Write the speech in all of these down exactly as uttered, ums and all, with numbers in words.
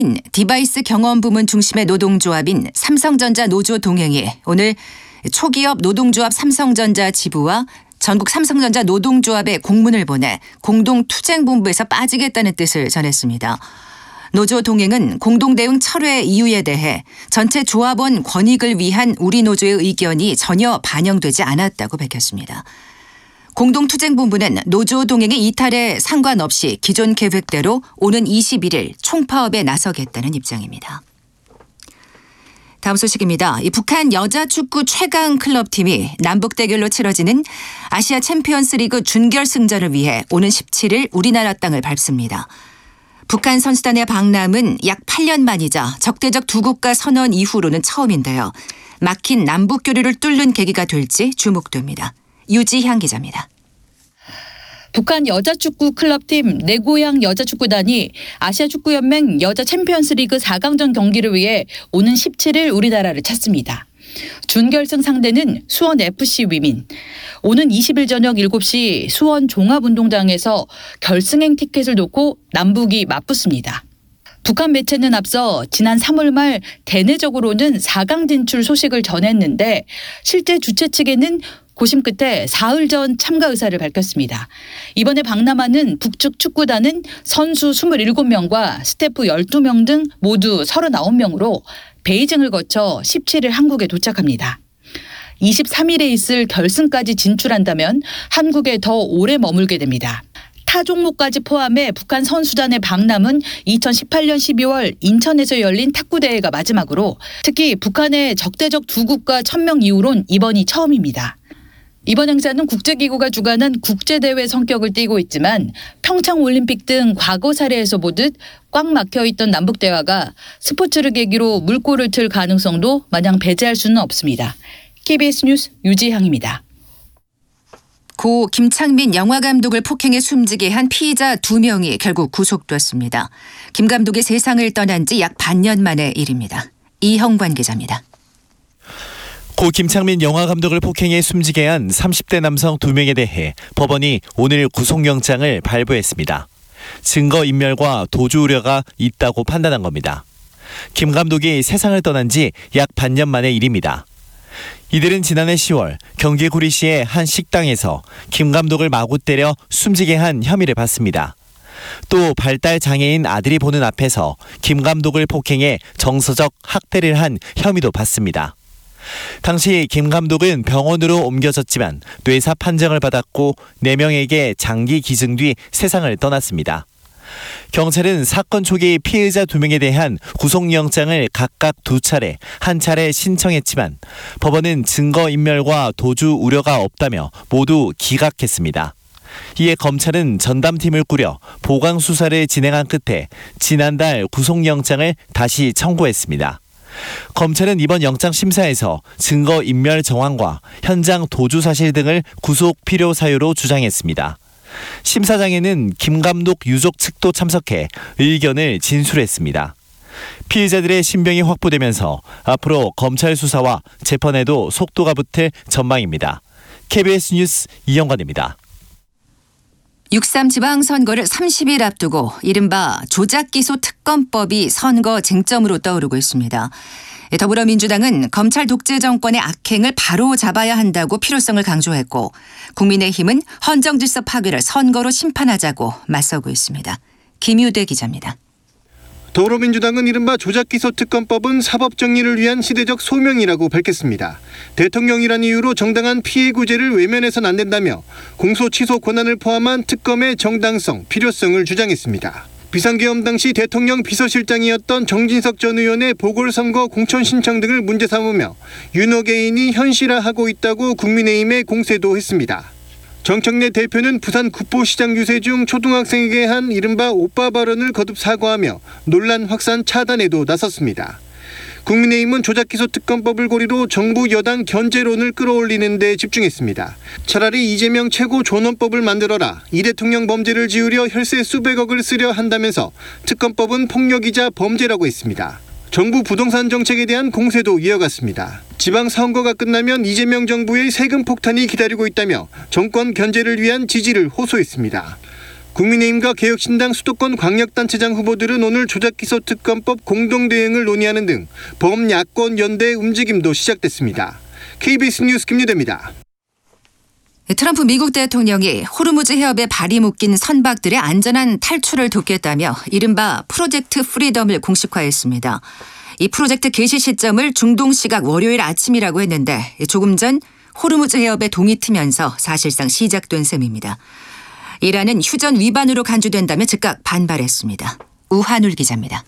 디바이스 경험 부문 중심의 노동조합인 삼성전자 노조 동행이 오늘 초기업 노동조합 삼성전자 지부와 전국 삼성전자 노동조합에 공문을 보내 공동투쟁본부에서 빠지겠다는 뜻을 전했습니다. 노조 동행은 공동대응 철회 이유에 대해 전체 조합원 권익을 위한 우리 노조의 의견이 전혀 반영되지 않았다고 밝혔습니다. 공동투쟁본부는 노조 동행의 이탈에 상관없이 기존 계획대로 오는 이십일 일 총파업에 나서겠다는 입장입니다. 다음 소식입니다. 이 북한 여자축구 최강 클럽팀이 남북 대결로 치러지는 아시아 챔피언스리그 준결승전을 위해 오는 십칠 일 우리나라 땅을 밟습니다. 북한 선수단의 방남은 약 팔 년 만이자 적대적 두 국가 선언 이후로는 처음인데요. 막힌 남북 교류를 뚫는 계기가 될지 주목됩니다. 유지향 기자입니다. 북한 여자축구 클럽팀 내 고향 여자축구단이 아시아축구연맹 여자 챔피언스리그 사 강전 경기를 위해 오는 십칠 일 우리나라를 찾습니다. 준결승 상대는 수원에프씨 위민. 오는 이십 일 저녁 일곱 시 수원 종합운동장에서 결승행 티켓을 놓고 남북이 맞붙습니다. 북한 매체는 앞서 지난 삼월 말 대내적으로는 사 강 진출 소식을 전했는데 실제 주최 측에는 고심 끝에 사흘 전 참가 의사를 밝혔습니다. 이번에 박람하는 북측 축구단은 선수 이십칠 명과 스태프 열두 명 등 모두 서른아홉 명으로 베이징을 거쳐 십칠 일 한국에 도착합니다. 이십삼 일에 있을 결승까지 진출한다면 한국에 더 오래 머물게 됩니다. 타 종목까지 포함해 북한 선수단의 박람은 이천십팔 년 십이월 인천에서 열린 탁구대회가 마지막으로 특히 북한의 적대적 두 국가 천 명 이후론 이번이 처음입니다. 이번 행사는 국제기구가 주관한 국제대회 성격을 띠고 있지만 평창올림픽 등 과거 사례에서 보듯 꽉 막혀있던 남북대화가 스포츠를 계기로 물꼬를 틀 가능성도 마냥 배제할 수는 없습니다. 케이비에스 뉴스 유지향입니다. 고 김창민 영화감독을 폭행해 숨지게 한 피의자 두 명이 결국 구속됐습니다. 김 감독이 세상을 떠난 지 약 반년 만의 일입니다. 이형관 기자입니다. 고 김창민 영화감독을 폭행해 숨지게 한 삼십 대 남성 두 명에 대해 법원이 오늘 구속영장을 발부했습니다. 증거인멸과 도주 우려가 있다고 판단한 겁니다. 김 감독이 세상을 떠난 지 약 반년 만의 일입니다. 이들은 지난해 시월 경기 구리시의 한 식당에서 김 감독을 마구 때려 숨지게 한 혐의를 받습니다. 또 발달 장애인 아들이 보는 앞에서 김 감독을 폭행해 정서적 학대를 한 혐의도 받습니다. 당시 김 감독은 병원으로 옮겨졌지만 뇌사 판정을 받았고 네 명에게 장기 기증 뒤 세상을 떠났습니다. 경찰은 사건 초기 피의자 두 명에 대한 구속영장을 각각 두 차례, 한 차례 신청했지만 법원은 증거인멸과 도주 우려가 없다며 모두 기각했습니다. 이에 검찰은 전담팀을 꾸려 보강 수사를 진행한 끝에 지난달 구속영장을 다시 청구했습니다. 검찰은 이번 영장 심사에서 증거인멸 정황과 현장 도주 사실 등을 구속 필요 사유로 주장했습니다. 심사장에는 김 감독 유족 측도 참석해 의견을 진술했습니다. 피의자들의 신병이 확보되면서 앞으로 검찰 수사와 재판에도 속도가 붙을 전망입니다. 케이비에스 뉴스 이영관입니다. 육삼 지방선거를 삼십 일 앞두고 이른바 조작기소 특검법이 선거 쟁점으로 떠오르고 있습니다. 더불어민주당은 검찰 독재 정권의 악행을 바로 잡아야 한다고 필요성을 강조했고 국민의힘은 헌정질서 파괴를 선거로 심판하자고 맞서고 있습니다. 김유대 기자입니다. 더불어민주당은 이른바 조작기소 특검법은 사법정의를 위한 시대적 소명이라고 밝혔습니다. 대통령이란 이유로 정당한 피해 구제를 외면해서는 안 된다며 공소 취소 권한을 포함한 특검의 정당성, 필요성을 주장했습니다. 비상계엄 당시 대통령 비서실장이었던 정진석 전 의원의 보궐선거 공천 신청 등을 문제 삼으며 윤호개인이 현실화하고 있다고 국민의힘에 공세도 했습니다. 정청래 대표는 부산 구포시장 유세 중 초등학생에게 한 이른바 오빠 발언을 거듭 사과하며 논란 확산 차단에도 나섰습니다. 국민의힘은 조작기소 특검법을 고리로 정부 여당 견제론을 끌어올리는 데 집중했습니다. 차라리 이재명 최고 존엄법을 만들어라. 이 대통령 범죄를 지우려 혈세 수백억을 쓰려 한다면서 특검법은 폭력이자 범죄라고 했습니다. 정부 부동산 정책에 대한 공세도 이어갔습니다. 지방선거가 끝나면 이재명 정부의 세금 폭탄이 기다리고 있다며 정권 견제를 위한 지지를 호소했습니다. 국민의힘과 개혁신당 수도권 광역단체장 후보들은 오늘 조작기소 특검법 공동대응을 논의하는 등 범야권 연대 움직임도 시작됐습니다. 케이비에스 뉴스 김유대입니다. 트럼프 미국 대통령이 호르무즈 해협에 발이 묶인 선박들의 안전한 탈출을 돕겠다며 이른바 프로젝트 프리덤을 공식화했습니다. 이 프로젝트 개시 시점을 중동 시각 월요일 아침이라고 했는데 조금 전 호르무즈 해협에 동이 트면서 사실상 시작된 셈입니다. 이란은 휴전 위반으로 간주된다며 즉각 반발했습니다. 우한울 기자입니다.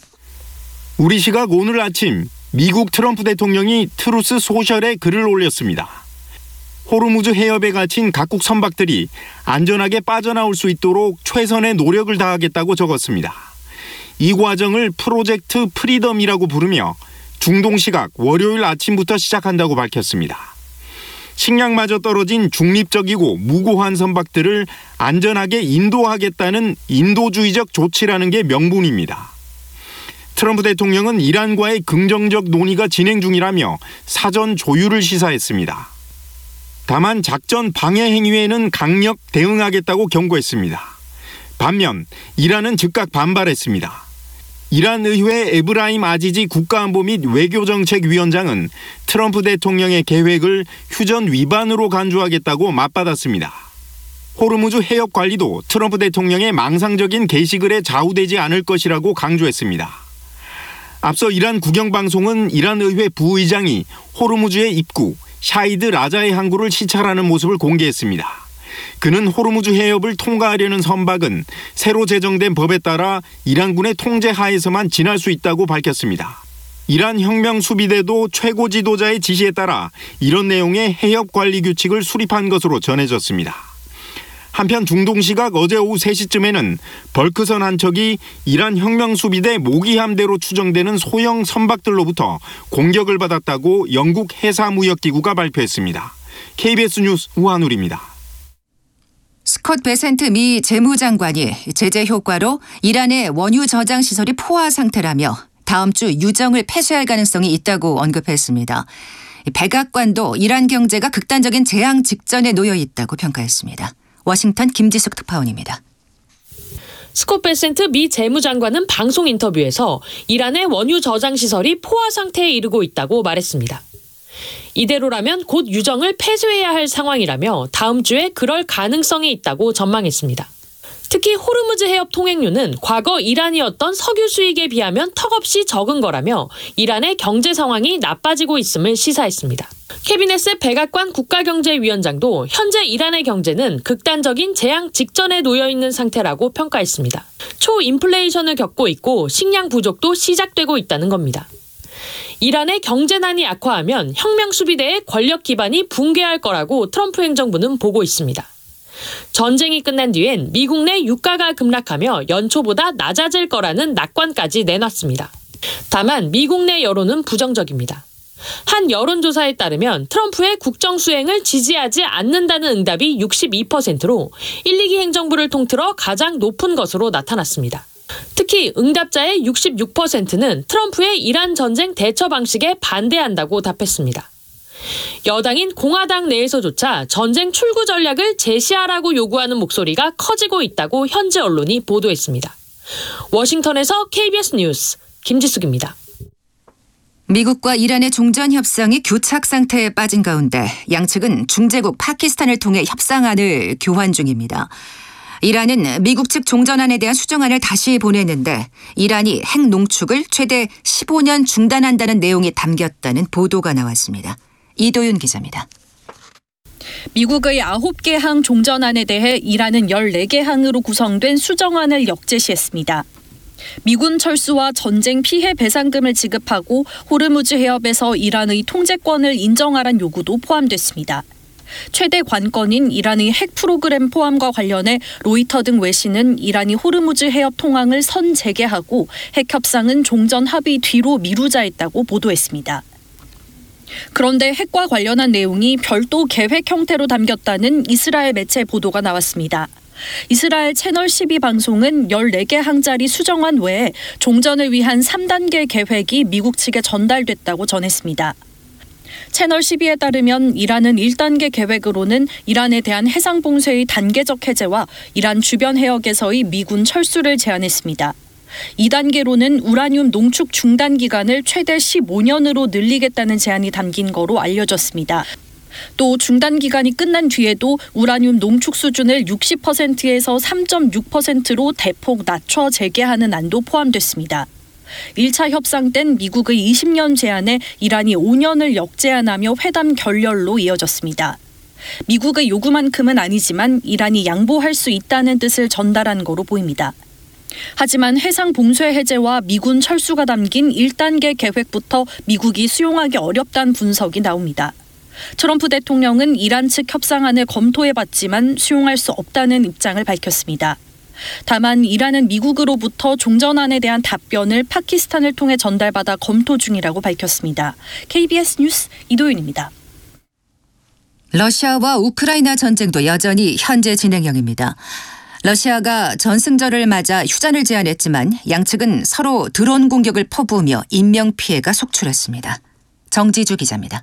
우리 시각 오늘 아침 미국 트럼프 대통령이 트루스 소셜에 글을 올렸습니다. 호르무즈 해협에 갇힌 각국 선박들이 안전하게 빠져나올 수 있도록 최선의 노력을 다하겠다고 적었습니다. 이 과정을 프로젝트 프리덤이라고 부르며 중동 시각 월요일 아침부터 시작한다고 밝혔습니다. 식량마저 떨어진 중립적이고 무고한 선박들을 안전하게 인도하겠다는 인도주의적 조치라는 게 명분입니다. 트럼프 대통령은 이란과의 긍정적 논의가 진행 중이라며 사전 조율을 시사했습니다. 다만 작전 방해 행위에는 강력 대응하겠다고 경고했습니다. 반면 이란은 즉각 반발했습니다. 이란 의회 에브라임 아지지 국가안보 및 외교정책위원장은 트럼프 대통령의 계획을 휴전 위반으로 간주하겠다고 맞받았습니다. 호르무즈 해협 관리도 트럼프 대통령의 망상적인 게시글에 좌우되지 않을 것이라고 강조했습니다. 앞서 이란 국영방송은 이란 의회 부의장이 호르무즈의 입구 샤이드 라자의 항구를 시찰하는 모습을 공개했습니다. 그는 호르무즈 해협을 통과하려는 선박은 새로 제정된 법에 따라 이란군의 통제 하에서만 지날 수 있다고 밝혔습니다. 이란 혁명 수비대도 최고 지도자의 지시에 따라 이런 내용의 해협 관리 규칙을 수립한 것으로 전해졌습니다. 한편 중동 시각 어제 오후 세 시쯤에는 벌크선 한 척이 이란 혁명 수비대 모기함대로 추정되는 소형 선박들로부터 공격을 받았다고 영국 해사무역기구가 발표했습니다. 케이비에스 뉴스 우한울입니다. 스콧 베센트 미 재무장관이 제재 효과로 이란의 원유 저장 시설이 포화 상태라며 다음 주 유정을 폐쇄할 가능성이 있다고 언급했습니다. 백악관도 이란 경제가 극단적인 재앙 직전에 놓여 있다고 평가했습니다. 워싱턴 김지숙 특파원입니다. 스콧 베센트 미 재무장관은 방송 인터뷰에서 이란의 원유 저장 시설이 포화 상태에 이르고 있다고 말했습니다. 이대로라면 곧 유정을 폐쇄해야 할 상황이라며 다음 주에 그럴 가능성이 있다고 전망했습니다. 특히 호르무즈 해협 통행료는 과거 이란이었던 석유 수익에 비하면 턱없이 적은 거라며 이란의 경제 상황이 나빠지고 있음을 시사했습니다. 캐비넷의 백악관 국가경제위원장도 현재 이란의 경제는 극단적인 재앙 직전에 놓여 있는 상태라고 평가했습니다. 초인플레이션을 겪고 있고 식량 부족도 시작되고 있다는 겁니다. 이란의 경제난이 악화하면 혁명 수비대의 권력 기반이 붕괴할 거라고 트럼프 행정부는 보고 있습니다. 전쟁이 끝난 뒤엔 미국 내 유가가 급락하며 연초보다 낮아질 거라는 낙관까지 내놨습니다. 다만 미국 내 여론은 부정적입니다. 한 여론조사에 따르면 트럼프의 국정수행을 지지하지 않는다는 응답이 육십이 퍼센트로 일, 이 기 행정부를 통틀어 가장 높은 것으로 나타났습니다. 특히 응답자의 육십육 퍼센트는 트럼프의 이란 전쟁 대처 방식에 반대한다고 답했습니다. 여당인 공화당 내에서조차 전쟁 출구 전략을 제시하라고 요구하는 목소리가 커지고 있다고 현지 언론이 보도했습니다. 워싱턴에서 케이비에스 뉴스 김지숙입니다. 미국과 이란의 종전 협상이 교착 상태에 빠진 가운데 양측은 중재국 파키스탄을 통해 협상안을 교환 중입니다. 이란은 미국 측 종전안에 대한 수정안을 다시 보냈는데 이란이 핵 농축을 최대 십오 년 중단한다는 내용이 담겼다는 보도가 나왔습니다. 이도윤 기자입니다. 미국의 아홉 개 항 종전안에 대해 이란은 열네 개 항으로 구성된 수정안을 역제시했습니다. 미군 철수와 전쟁 피해 배상금을 지급하고 호르무즈 해협에서 이란의 통제권을 인정하란 요구도 포함됐습니다. 최대 관건인 이란의 핵 프로그램 포함과 관련해 로이터 등 외신은 이란이 호르무즈 해협 통항을 선재개하고 핵 협상은 종전 합의 뒤로 미루자 했다고 보도했습니다. 그런데 핵과 관련한 내용이 별도 계획 형태로 담겼다는 이스라엘 매체 보도가 나왔습니다. 이스라엘 채널 십이 방송은 열네 개 항짜리 수정안 외에 종전을 위한 삼 단계 계획이 미국 측에 전달됐다고 전했습니다. 채널 십이에 따르면 이란은 일 단계 계획으로는 이란에 대한 해상 봉쇄의 단계적 해제와 이란 주변 해역에서의 미군 철수를 제안했습니다. 이 단계로는 우라늄 농축 중단 기간을 최대 십오 년으로 늘리겠다는 제안이 담긴 거로 알려졌습니다. 또 중단 기간이 끝난 뒤에도 우라늄 농축 수준을 육십 퍼센트에서 삼 점 육 퍼센트로 대폭 낮춰 재개하는 안도 포함됐습니다. 일 차 협상 땐 미국의 이십 년 제안에 이란이 오 년을 역제안하며 회담 결렬로 이어졌습니다. 미국의 요구만큼은 아니지만 이란이 양보할 수 있다는 뜻을 전달한 거로 보입니다. 하지만 해상 봉쇄 해제와 미군 철수가 담긴 일 단계 계획부터 미국이 수용하기 어렵다는 분석이 나옵니다. 트럼프 대통령은 이란 측 협상안을 검토해봤지만 수용할 수 없다는 입장을 밝혔습니다. 다만 이란은 미국으로부터 종전안에 대한 답변을 파키스탄을 통해 전달받아 검토 중이라고 밝혔습니다. 케이비에스 뉴스 이도윤입니다. 러시아와 우크라이나 전쟁도 여전히 현재 진행형입니다. 러시아가 전승절을 맞아 휴전을 제안했지만 양측은 서로 드론 공격을 퍼부으며 인명피해가 속출했습니다. 정지주 기자입니다.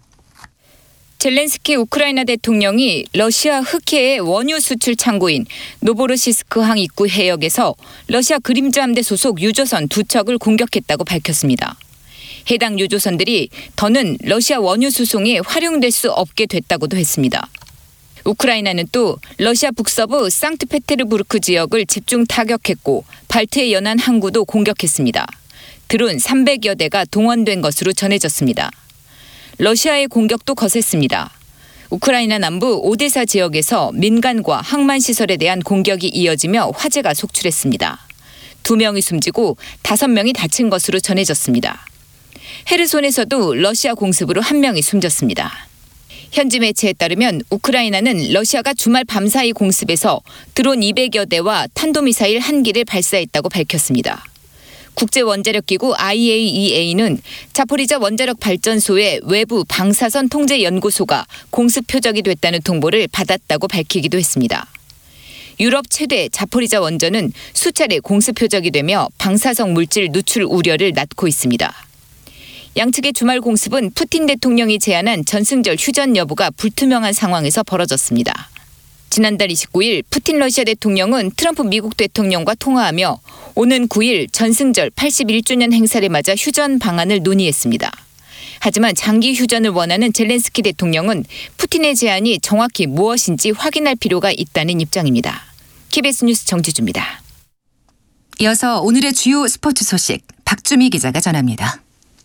젤렌스키 우크라이나 대통령이 러시아 흑해의 원유 수출 창고인 노보로시스크항 입구 해역에서 러시아 그림자 함대 소속 유조선 두 척을 공격했다고 밝혔습니다. 해당 유조선들이 더는 러시아 원유 수송에 활용될 수 없게 됐다고도 했습니다. 우크라이나는 또 러시아 북서부 상트페테르부르크 지역을 집중 타격했고 발트해 연안 항구도 공격했습니다. 드론 삼백여 대가 동원된 것으로 전해졌습니다. 러시아의 공격도 거셌습니다. 우크라이나 남부 오데사 지역에서 민간과 항만 시설에 대한 공격이 이어지며 화재가 속출했습니다. 두 명이 숨지고 다섯 명이 다친 것으로 전해졌습니다. 헤르손에서도 러시아 공습으로 한 명이 숨졌습니다. 현지 매체에 따르면 우크라이나는 러시아가 주말 밤사이 공습에서 드론 이백여 대와 탄도미사일 한 기를 발사했다고 밝혔습니다. 국제원자력기구 아이에이이에이는 자포리자 원자력 발전소의 외부 방사선 통제 연구소가 공습 표적이 됐다는 통보를 받았다고 밝히기도 했습니다. 유럽 최대 자포리자 원전은 수차례 공습 표적이 되며 방사성 물질 누출 우려를 낳고 있습니다. 양측의 주말 공습은 푸틴 대통령이 제안한 전승절 휴전 여부가 불투명한 상황에서 벌어졌습니다. 지난달 이십구 일 푸틴 러시아 대통령은 트럼프 미국 대통령과 통화하며 오는 구 일 전승절 팔십일 주년 행사를 맞아 휴전 방안을 논의했습니다. 하지만 장기 휴전을 원하는 젤렌스키 대통령은 푸틴의 제안이 정확히 무엇인지 확인할 필요가 있다는 입장입니다. 케이비에스 뉴스 정지주입니다. 이어서 오늘의 주요 스포츠 소식 박주미 기자가 전합니다.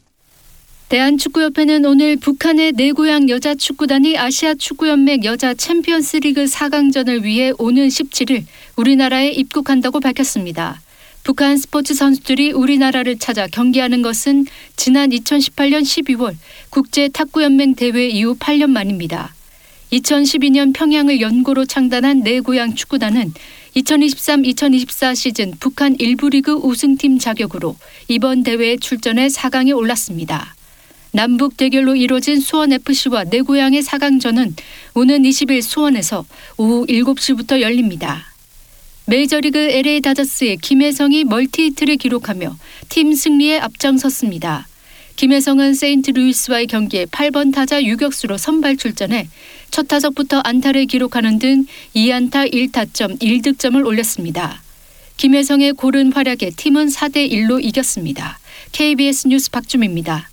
대한축구협회는 오늘 북한의 내고향 여자축구단이 아시아축구연맹 여자 챔피언스리그 사 강전을 위해 오는 십칠 일 우리나라에 입국한다고 밝혔습니다. 북한 스포츠 선수들이 우리나라를 찾아 경기하는 것은 지난 이천십팔 년 십이월 국제탁구연맹 대회 이후 팔 년 만입니다. 이천십이 년 평양을 연고로 창단한 내고향 축구단은 이천이십삼 이천이십사 시즌 북한 일부 리그 우승팀 자격으로 이번 대회에 출전해 사 강에 올랐습니다. 남북 대결로 이뤄진 수원에프씨와 내고향의 사 강전은 오는 이십 일 수원에서 오후 일곱 시부터 열립니다. 메이저리그 엘에이 다저스의 김혜성이 멀티히트를 기록하며 팀 승리에 앞장섰습니다. 김혜성은 세인트루이스와의 경기에 팔 번 타자 유격수로 선발 출전해 첫 타석부터 안타를 기록하는 등 이 안타 일 타점 일 득점을 올렸습니다. 김혜성의 고른 활약에 팀은 사 대 일로 이겼습니다. 케이비에스 뉴스 박주미입니다.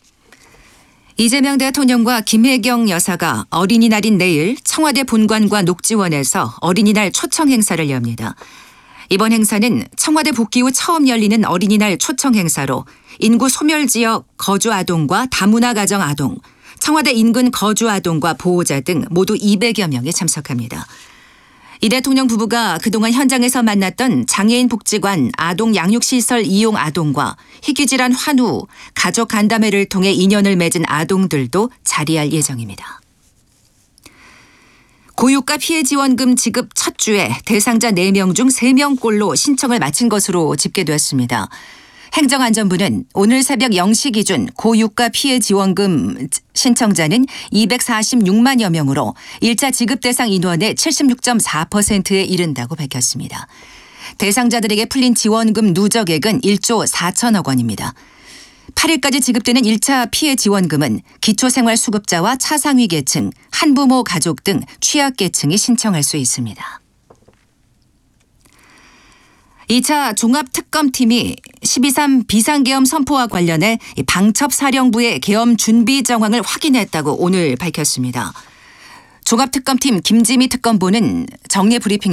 이재명 대통령과 김혜경 여사가 어린이날인 내일 청와대 본관과 녹지원에서 어린이날 초청 행사를 엽니다. 이번 행사는 청와대 복귀 후 처음 열리는 어린이날 초청 행사로 인구 소멸 지역 거주 아동과 다문화 가정 아동, 청와대 인근 거주 아동과 보호자 등 모두 이백여 명이 참석합니다. 이 대통령 부부가 그동안 현장에서 만났던 장애인 복지관 아동 양육시설 이용 아동과 희귀질환 환우, 가족 간담회를 통해 인연을 맺은 아동들도 자리할 예정입니다. 고유가 피해지원금 지급 첫 주에 대상자 네 명 중 세 명꼴로 신청을 마친 것으로 집계되었습니다. 행정안전부는 오늘 새벽 영 시 기준 고유가 피해지원금 신청자는 이백사십육만여 명으로 일 차 지급 대상 인원의 칠십육 점 사 퍼센트에 이른다고 밝혔습니다. 대상자들에게 풀린 지원금 누적액은 일조 사천억 원입니다. 팔 일까지 지급되는 일 차 피해 지원금은 기초생활수급자와 차상위 계층, 한부모 가족 등 취약계층이 신청할 수 있습니다. 이 차 종합특검팀이 십이 삼 비상계엄 선포와 관련해 방첩사령부의 계엄 준비 정황을 확인했다고 오늘 밝혔습니다. 종합특검팀 김지미 특검보는 정례 브리핑에